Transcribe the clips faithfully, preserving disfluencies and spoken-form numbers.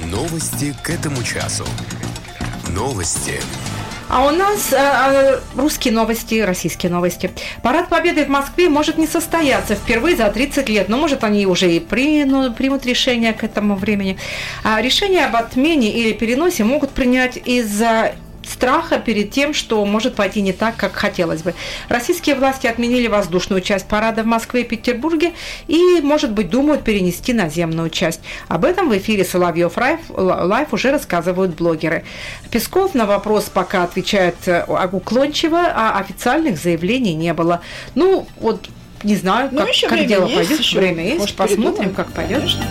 Новости к этому часу. Новости. А у нас э, русские новости, российские новости. Парад Победы в Москве может не состояться впервые за тридцать лет, но может они уже и при, ну, примут решение к этому времени. А решение об отмене или переносе могут принять из-за страха перед тем, что может пойти не так, как хотелось бы. Российские власти отменили воздушную часть парада в Москве и Петербурге и, может быть, думают перенести наземную часть. Об этом в эфире Соловьев Лайв уже рассказывают блогеры. Песков на вопрос пока отвечает уклончиво, а официальных заявлений не было. Ну, вот не знаю, как, как дело есть, пойдет. Еще, время есть, может, посмотрим, передумаем. Как пойдет. Конечно.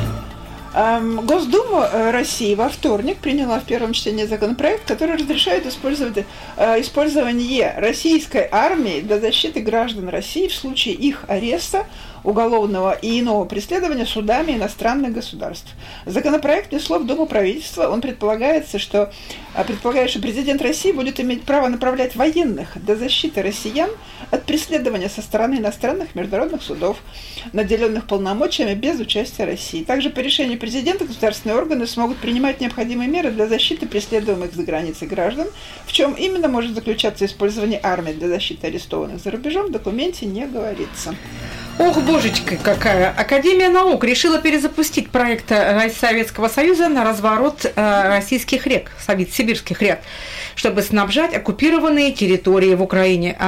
Госдума России во вторник приняла в первом чтении законопроект, который разрешает использовать, использование российской армии для защиты граждан России в случае их ареста, уголовного и иного преследования судами иностранных государств. Законопроект внесло в Думу правительства. Он предполагается, что, предполагает, что президент России будет иметь право направлять военных для защиты россиян от преследования со стороны иностранных международных судов, наделенных полномочиями без участия России. Также по решению президента государственные органы смогут принимать необходимые меры для защиты преследуемых за границей граждан. В чем именно может заключаться использование армии для защиты арестованных за рубежом, в документе не говорится. Ох, божечка какая! Академия наук решила перезапустить проект Советского Союза на разворот российских рек, сибирских рек, чтобы снабжать оккупированные территории в Украине.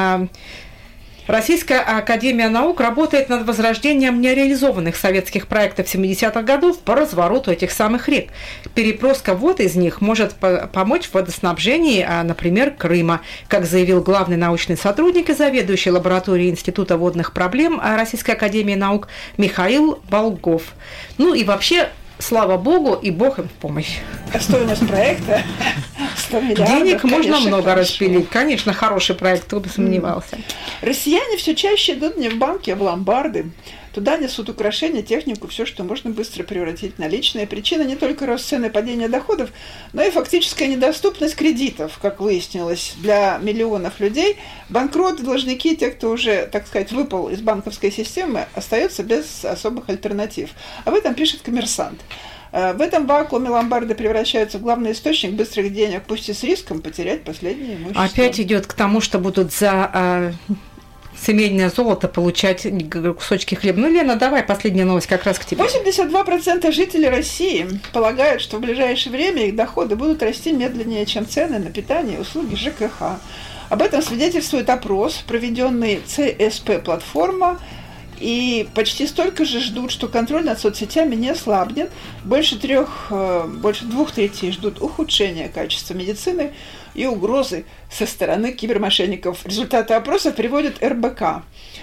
Российская академия наук работает над возрождением нереализованных советских проектов семидесятых годов по развороту этих самых рек. Переброска вод из них может помочь в водоснабжении, например, Крыма, как заявил главный научный сотрудник и заведующий лабораторией Института водных проблем Российской академии наук Михаил Болгов. Ну и вообще, слава богу, и бог им в помощь. Стоимость проекта сто миллиардов. Денег можно много распилить. Конечно, хороший проект, кто бы сомневался. Россияне все чаще идут не в банки, а в ломбарды. Туда несут украшения, технику, все, что можно быстро превратить в наличные. Причина не только рост цен и падение доходов, но и фактическая недоступность кредитов, как выяснилось, для миллионов людей. Банкроты, должники, те, кто уже, так сказать, выпал из банковской системы, остаются без особых альтернатив. Об этом пишет «Коммерсант». В этом вакууме ломбарды превращаются в главный источник быстрых денег, пусть и с риском потерять последнее имущество. Опять идет к тому, что будут за семейное золото получать кусочки хлеба. Ну, Лена, давай последняя новость как раз к тебе. восемьдесят два процента жителей России полагают, что в ближайшее время их доходы будут расти медленнее, чем цены на питание и услуги ЖКХ. Об этом свидетельствует опрос, проведенный ЦСП-платформа. И почти столько же ждут, что контроль над соцсетями не ослабнет. Больше, трех, больше двух третей ждут ухудшения качества медицины и угрозы со стороны кибермошенников. Результаты опроса приводит эр бэ ка.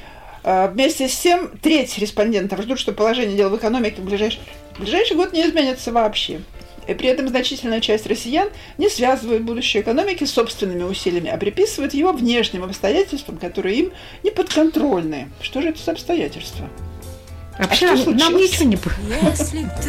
Вместе с тем, треть респондентов ждут, что положение дел в экономике в ближайший, в ближайший год не изменится вообще. И при этом значительная часть россиян не связывает будущее экономики с собственными усилиями, а приписывает его внешним обстоятельствам, которые им не подконтрольны. Что же это за обстоятельства? Вообще, а нам ничего не